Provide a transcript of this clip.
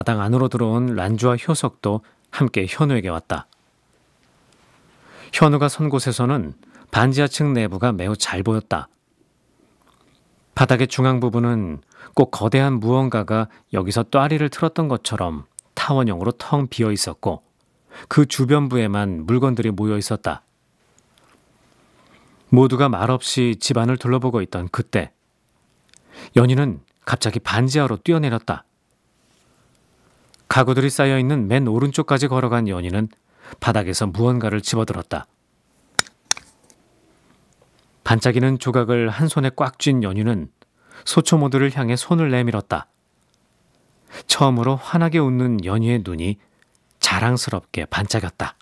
마당 안으로 들어온 란주와 효석도 함께 현우에게 왔다. 현우가 선 곳에서는 반지하층 내부가 매우 잘 보였다. 바닥의 중앙 부분은 꼭 거대한 무언가가 여기서 또아리를 틀었던 것처럼 타원형으로 텅 비어 있었고 그 주변부에만 물건들이 모여 있었다. 모두가 말없이 집안을 둘러보고 있던 그때 연희는 갑자기 반지하로 뛰어내렸다. 가구들이 쌓여있는 맨 오른쪽까지 걸어간 연희는 바닥에서 무언가를 집어들었다. 반짝이는 조각을 한 손에 꽉 쥔 연희는 소초모드를 향해 손을 내밀었다. 처음으로 환하게 웃는 연희의 눈이 자랑스럽게 반짝였다.